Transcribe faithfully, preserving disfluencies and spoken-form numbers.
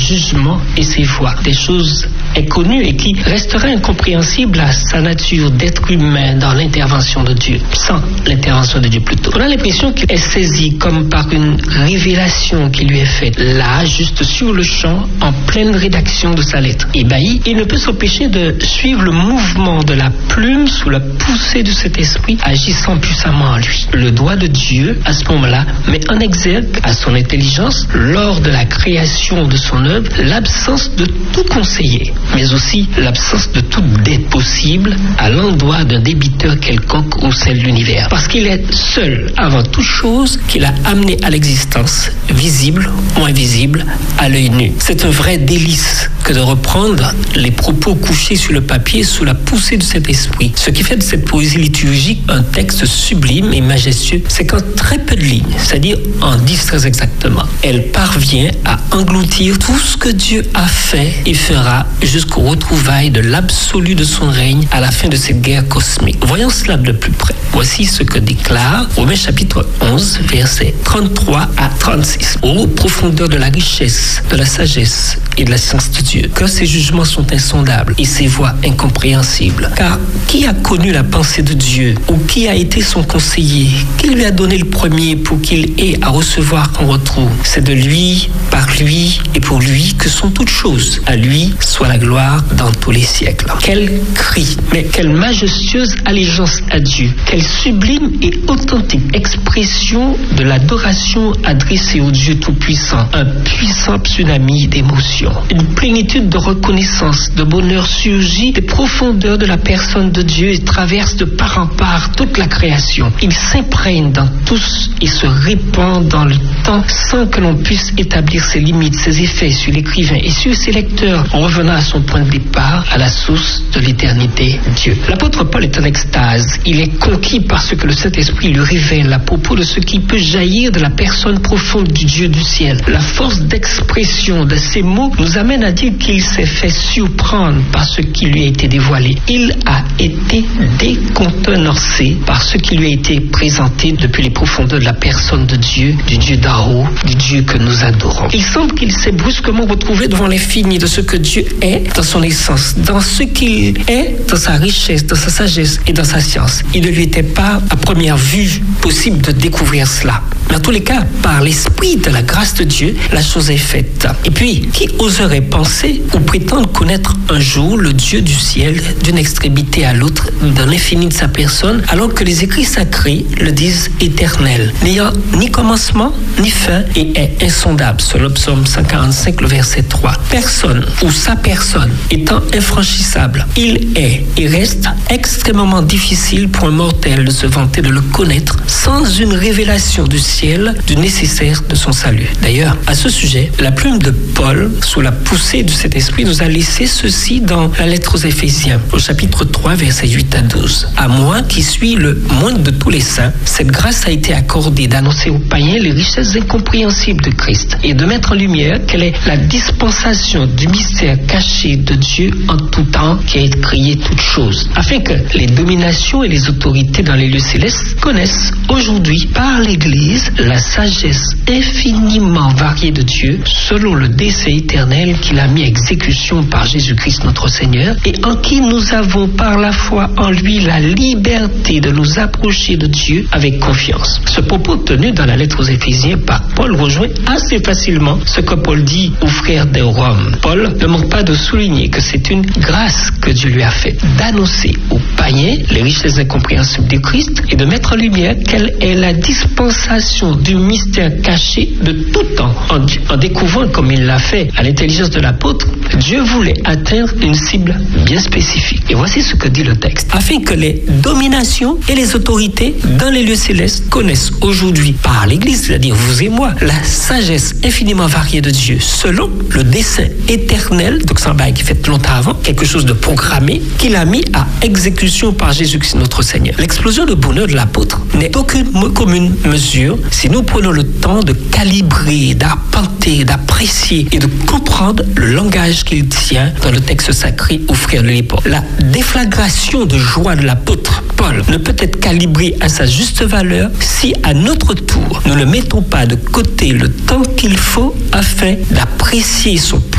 jugements et ses voies, des choses inconnues et qui resteraient incompréhensibles à sa nature d'être humain dans l'intervention de Dieu, sans l'intervention de Dieu plutôt. On a l'impression qu'il est saisi comme par une révélation qui lui est faite, là, juste sur le champ, en pleine rédaction de sa lettre. Ébahi, il ne peut s'empêcher de suivre le mouvement de la plume sous la poussée de cet esprit agissant puissamment en lui. Le doigt de Dieu, à ce moment-là, met en exergue à son intelligence, lors de la création de son œuvre, l'absence de tout conseiller, mais aussi l'absence de toute dette possible à l'endroit d'un débiteur quelconque au sein de l'univers. Parce qu'il est seul, avant toute chose, qu'il a amené à l'existence, visible ou invisible, à l'œil nu. C'est un vrai délice que de reprendre les propos couchés sur le papier sous la poussée de cet esprit. Ce qui fait de cette poésie liturgique un texte sublime et majestueux, c'est qu'en très peu de lignes, c'est-à-dire en dix très exactement, elle parvient à engloutir tout ce que Dieu a fait et fera jusqu'au retrouvailles de l'absolu de son règne à la fin de cette guerre cosmique. Voyons cela de plus près. Voici ce que déclare Romains chapitre onze, versets trente-trois à trente-six. Ô profondeur de la richesse, de la sagesse et de la science de Dieu, que ses jugements sont insondables et ses voies incompréhensibles. Car qui a connu la pensée de Dieu, ou qui a été son conseiller? Qui lui a donné le premier pour qu'il ait à recevoir en retour? C'est de lui, par lui et pour lui que sont toutes choses. À lui soit la gloire dans tous les siècles. Quel cri, mais quelle majestueuse allégeance à Dieu, quelle sublime et authentique expression de l'adoration adressée au Dieu Tout-Puissant, un puissant tsunami d'émotions, une plénitude de reconnaissance, de bonheur surgit des profondeurs de la personne de Dieu et traverse de part en part toute la création. Il s'imprègne dans tous et se répand dans le temps sans que l'on puisse établir ses limites, ses effets sur l'écrivain et sur ses lecteurs, en revenant à son point de départ, à la source de l'éternité, Dieu. L'apôtre Paul est en extase. Il est conquis par ce que le Saint-Esprit lui révèle à propos de ce qui peut jaillir de la personne profonde du Dieu du ciel. La force d'expression de ces mots nous amène à dire qu'il s'est fait surprendre par ce qui lui a été dévoilé. Il a été décontenancé par ce qui lui a été présenté depuis les profondeurs de la personne de Dieu, du Dieu d'en haut, du Dieu que nous adorons. Il semble qu'il s'est brusquement retrouvé devant l'infini de ce que Dieu est dans son essence, dans ce qu'il est dans sa richesse, dans sa sagesse et dans sa science. Il ne lui était pas à première vue possible de découvrir cela. Mais en tous les cas, par l'esprit de la grâce de Dieu, la chose est faite. Et puis, qui oserait penser ou prétendre connaître un jour le Dieu du ciel d'une extrémité à l'autre, dans l'infini de sa personne, alors que les écrits sacrés le disent éternel, n'ayant ni commencement ni fin et est insondable, selon Psaume cent quarante-cinq, le verset trois. Personne ou sa personne étant infranchissable, il est et reste extrêmement difficile pour un mortel de se vanter de le connaître sans une révélation du ciel du nécessaire de son salut. D'ailleurs, à ce sujet, la plume de Paul, sous la poussée de cet esprit, nous a laissé ceci dans la lettre aux Éphésiens, au chapitre trois, versets huit à douze. À moi, qui suis le moindre de tous les saints, cette grâce a été accordée d'annoncer aux païens les richesses incompréhensibles de Christ et de mettre en lumière quelle est la dispensation du mystère caché de Dieu en tout temps qui a créé toutes choses, afin que les dominations et les autorités dans les lieux célestes connaissent aujourd'hui par l'Église la sagesse infiniment variée de Dieu selon le dessein éternel qu'il a mis à exécution par Jésus-Christ notre Seigneur et en qui nous avons par la foi en lui la liberté de nous approcher de Dieu avec confiance. Ce propos tenu dans la lettre aux Éphésiens par Paul rejoint assez facilement ce que Paul dit aux frères de Rome. Paul ne manque pas de souligner que c'est une grâce que Dieu lui a faite d'annoncer aux païens les richesses incompréhensibles de Christ et de mettre en lumière quelle est la dispensation du mystère caché de tout temps. En, en découvrant, comme il l'a fait à l'intelligence de l'apôtre, Dieu voulait atteindre une cible bien spécifique. Et voici ce que dit le texte. Afin que les dominations et les autorités dans les lieux célestes connaissent aujourd'hui par l'Église, c'est-à-dire vous et moi, la sagesse infiniment variée de Dieu selon le dessein éternel, donc c'est un bail qui fait longtemps avant, quelque chose de programmé, qu'il a mis à exécution par Jésus-Christ notre Seigneur. L'explosion de bonheur de l'apôtre n'est aucune commune mesure si nous prenons le temps de calibrer, d'arpenter, d'apprécier et de comprendre le langage qu'il tient dans le texte sacré aux frères de l'époque. La déflagration de joie de l'apôtre Paul ne peut être calibrée à sa juste valeur si à notre tour nous ne mettons pas de côté le temps qu'il faut afin d'apprécier son